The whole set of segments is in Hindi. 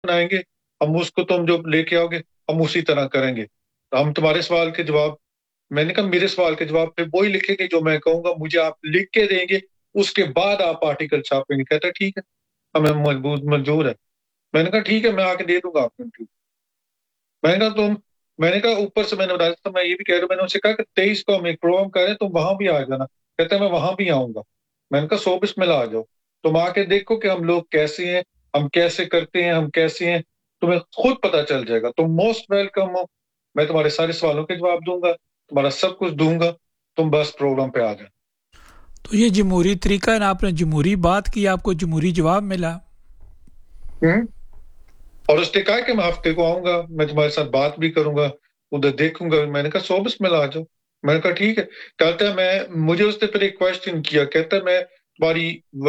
बनाएंगे, हम उसको तुम जो लेके आओगे हम उसी तरह करेंगे। तो हम तुम्हारे सवाल के जवाब, मैंने कहा मेरे सवाल के जवाब पे वही लिखेंगे जो मैं कहूंगा, मुझे आप लिख के देंगे, उसके बाद आप आर्टिकल छापेंगे। कहता है ठीक है, हमें मजबूत मंजूर है। मैंने कहा ठीक है, मैं आके दे दूंगा आपको इंटरव्यू। मैंने कहा तुम, मैंने कहा ऊपर से मैंने बताया था, मैं ये भी कह रहा हूँ, मैंने उनसे कहा कि 23 को हम एक प्रोग्राम कर रहे हैं, तुम वहां भी आ जाना। कहते हैं मैं वहां भी आऊंगा। मैंने कहा 100 बिस्मिल्लाह आ जाओ, तुम आके देखो कि हम लोग कैसे हैं, हम कैसे करते हैं, हम कैसे हैं, तुम्हें खुद पता चल जाएगा। तुम मोस्ट वेलकम हो, मैं तुम्हारे सारे सवालों के जवाब दूंगा, तुम्हारा सब कुछ दूंगा, तुम बस प्रोग्राम पे आ जाओ। तो ये जमहूरी तरीका है ना, आपने जमहूरी बात की, आपको जमहूरी जवाब मिला। हम्म। और उसने कहा कि मैं हफ्ते को आऊंगा, मैं तुम्हारे साथ बात भी करूंगा, उधर देखूंगा। मैंने कहा 100 बिस्मिल्लाह आ जाओ। मैंने कहा ठीक है। कहता है मैं, मुझे उसने फिर एक क्वेश्चन किया, कहता है मैं तुम्हारी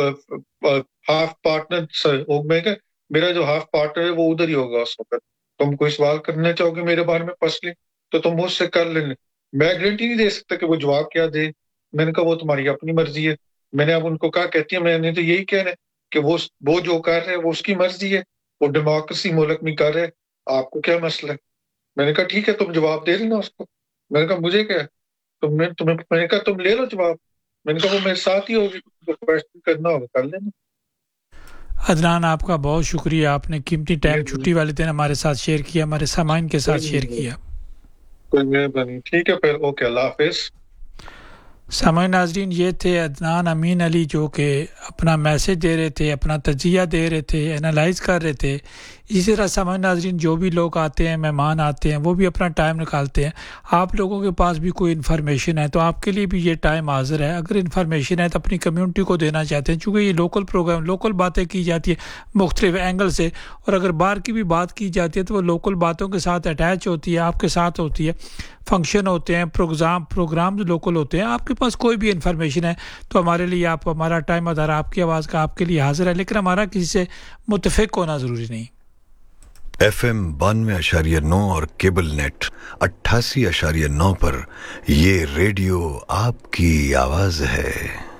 हाफ पार्टनर हो। मैं कहा मेरा जो हाफ पार्टनर है वो उधर ही होगा उस वक्त, तुम कोई सवाल करना चाहोगे मेरे बारे में पर्सनली तो तुम मुझसे कर लेने, मैं गारंटी नहीं दे सकता कि वो जवाब क्या दे। मैंने कहा वो तुम्हारी अपनी मर्जी है। मैंने अब उनको कहा, कहती है मैंने तो यही कहना है कि वो जो कर रहे हैं वो उसकी मर्जी है, वो डेमोक्रेसी मुल्क में कर रहे हैं, आपको क्या मसला है। मैंने कहा ठीक है, तुम जवाब दे देना उसको। मैंने कहा मुझे क्या है, तुमने तुम्हें, मैंने कहा तुम ले लो जवाब। मैंने कहा वो मेरे साथ ही होगी, जो क्वेश्चन करना होगा कर लेना। अदनान, आपका बहुत शुक्रिया, आपने कीमती टाइम कोई छुट्टी वाले दिन हमारे साथ शेयर किया, हमारे सामाइन के साथ शेयर नहीं, किया। कोई मेहरबानी। ठीक है फिर, ओके, अल्लाह हाफिज। सामाइन नाजरीन, ये थे अदनान अमीन अली, जो कि अपना मैसेज दे रहे थे, अपना तजिया दे रहे थे, एनालाइज कर रहे थे। इसी तरह सामाइन नाजरीन, जो भी लोग आते हैं, मेहमान आते हैं, वो भी अपना टाइम निकालते हैं। आप लोगों के पास भी कोई इन्फॉर्मेशन है तो आपके लिए भी ये टाइम हाजिर है। अगर इन्फॉर्मेशन है तो अपनी कम्युनिटी को देना चाहते हैं, चूँकि ये लोकल प्रोग्राम, लोकल बातें की जाती है मुख्तलिफ एंगल से, और अगर बाहर की भी बात की जाती है तो वो लोकल बातों के साथ अटैच होती है, आपके साथ होती है। फंक्शन होते हैं, प्रोग्राम लोकल होते हैं। आपके पास कोई भी इन्फॉर्मेशन है तो हमारे लिए, आप, हमारा टाइम आधार आपकी आवाज़ का आपके लिए हाजिर है, लेकिन हमारा किसी से मुतफिक होना ज़रूरी नहीं। FM 92.9 और केबल नेट 88.9 पर ये रेडियो आपकी आवाज है।